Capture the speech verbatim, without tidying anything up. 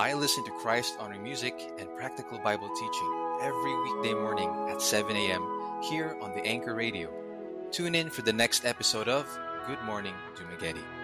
I listen to Christ honoring music and practical Bible teaching every weekday morning at seven a m here on the Anchor Radio. Tune in for the next episode of Good Morning Dumaguete.